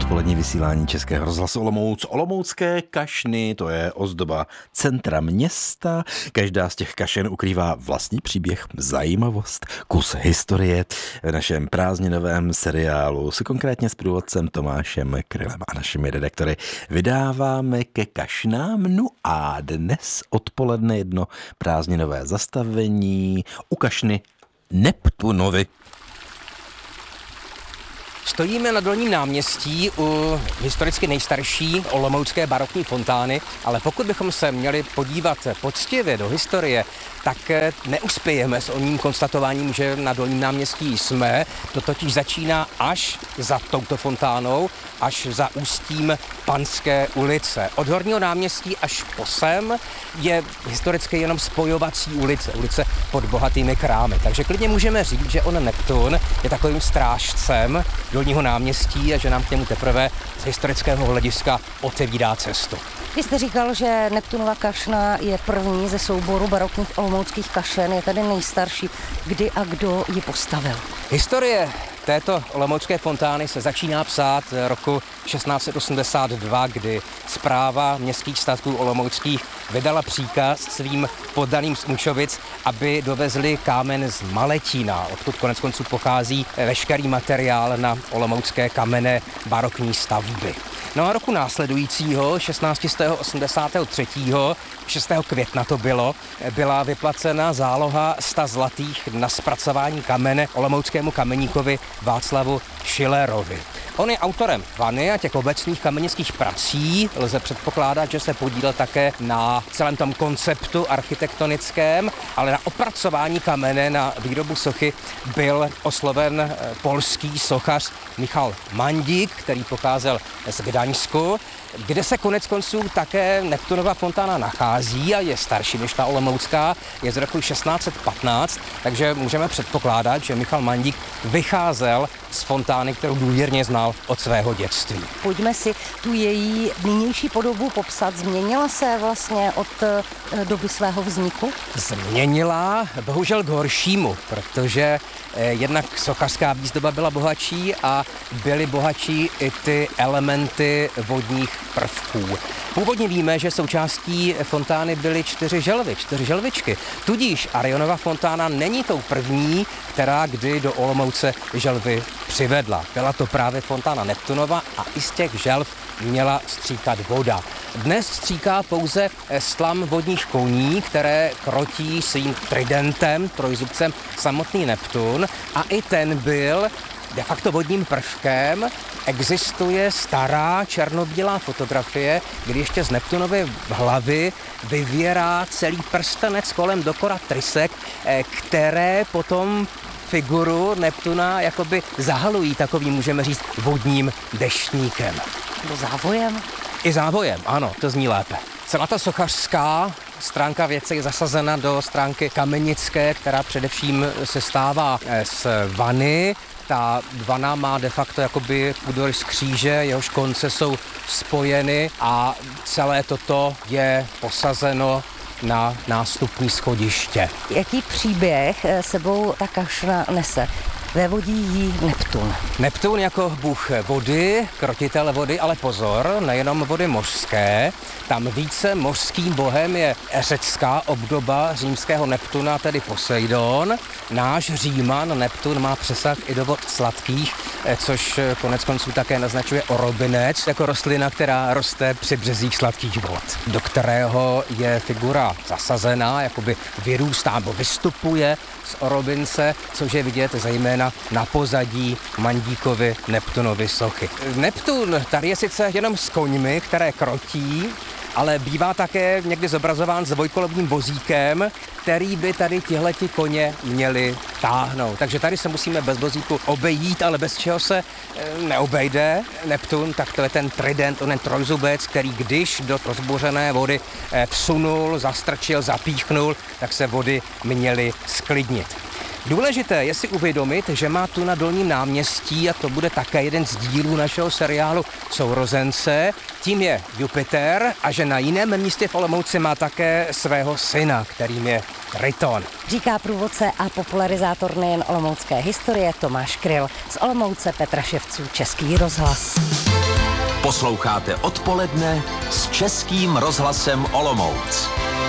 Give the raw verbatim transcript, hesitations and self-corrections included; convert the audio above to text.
odpolední vysílání Českého rozhlasu Olomouc. Olomoucké kašny, to je ozdoba centra města. Každá z těch kašen ukrývá vlastní příběh, zajímavost, kus historie. V našem prázdninovém seriálu se konkrétně s průvodcem Tomášem Krylem a našimi redaktory vydáváme ke kašnám. No a dnes odpoledne jedno prázdninové zastavení u kašny Neptunovy. Stojíme na Dolním náměstí u historicky nejstarší olomoucké barokní fontány, ale pokud bychom se měli podívat poctivě do historie, tak neuspějeme s oním konstatováním, že na Dolním náměstí jsme. To totiž začíná až za touto fontánou, až za ústím Panské ulice. Od Horního náměstí až po sem je historicky jenom spojovací ulice, ulice pod bohatými krámy. Takže klidně můžeme říct, že on Neptun je takovým strážcem Dolního náměstí a že nám k němu teprve z historického hlediska otevírá cestu. Vy jste říkal, že Neptunova kašna je první ze souboru barokních olomouckých kašen, je tady nejstarší. Kdy a kdo ji postavil? Historie této olomoucké fontány se začíná psát roku šestnáct set osmdesát dva, kdy správa městských statků olomouckých vydala příkaz svým poddaným z Mučovic, aby dovezli kámen z Maletína, odkud konec konců pochází veškerý materiál na olomoucké kamenné barokní stavby. No a roku následujícího, šestnáct set osmdesát tři, šestého května to bylo, byla vyplacena záloha sta zlatých na zpracování kamene olomouckému kameníkovi Václavu Schillerovi. On je autorem vany a těch obecných kamenických prací. Lze předpokládat, že se podílel také na celém tom konceptu architektonickém, ale na opracování kamene, na výrobu sochy byl osloven polský sochař Michal Mandík, který pocházel z Gdaňsku, kde se konec konců také Neptunova fontána nachází a je starší než ta olomoucká, je z roku šestnáct set patnáct, takže můžeme předpokládat, že Michal Mandík vycházel z fontány, kterou důvěrně znal od svého dětství. Pojďme si tu její nynější podobu popsat. Změnila se vlastně od doby svého vzniku? Změnila, bohužel k horšímu, protože jednak sochařská výzdoba byla bohatší a byly bohatší i ty elementy vodních prvků. Původně víme, že součástí fontány byly čtyři želvy, čtyři želvičky. Tudíž Arionova fontána není tou první, která kdy do Olomouce želvy přivedla. Byla to právě fontána Neptunova a i z těch želv měla stříkat voda. Dnes stříká pouze slam vodních koní, které krotí svým tridentem, trojzubcem samotný Neptun, a i ten byl de facto vodním prvkem. Existuje stará černobílá fotografie, kdy ještě z Neptunovy hlavy vyvěrá celý prstenec kolem dokora trysek, které potom figuru Neptuna jakoby zahalují takovým, můžeme říct, vodním deštníkem. Nebo závojem? I závojem, ano, to zní lépe. Celá ta sochařská stránka věci je zasazena do stránky kamenické, která především se stává z vany. Ta vana má de facto jakoby půdorys kříže, jehož konce jsou spojeny a celé toto je posazeno na nástupní schodiště. Jaký příběh sebou ta kašna nese? Vévodí jí Neptun. Neptun jako bůh vody, krotitel vody, ale pozor, nejenom vody mořské. Tam více mořským bohem je řecká obdoba římského Neptuna, tedy Poseidon. Náš Říman Neptun má přesah i do vod sladkých, což konec konců také naznačuje orobinec, jako rostlina, která roste při březích sladkých vod, do kterého je figura zasazená, jakoby vyrůstá nebo vystupuje z orobince, což je vidět zejména na pozadí Mandíkovy Neptunovy sochy. Neptun tady je sice jenom s koňmi, které krotí, ale bývá také někdy zobrazován s dvojkolovým vozíkem, který by tady tihleti koně měli táhnout. Takže tady se musíme bez vozíku obejít, ale bez čeho se e, neobejde Neptun, tak to je ten trident, onen trojzubec, který když do rozbořené vody e, vsunul, zastrčil, zapíchnul, tak se vody měly sklidnit. Důležité je si uvědomit, že má tu na Dolním náměstí, a to bude také jeden z dílů našeho seriálu, sourozence, tím je Jupiter, a že na jiném místě v Olomouci má také svého syna, kterým je Triton. Říká průvodce a popularizátor nejen olomoucké historie Tomáš Kryl. Z Olomouce Petra Ševců, Český rozhlas. Posloucháte Odpoledne s Českým rozhlasem Olomouc.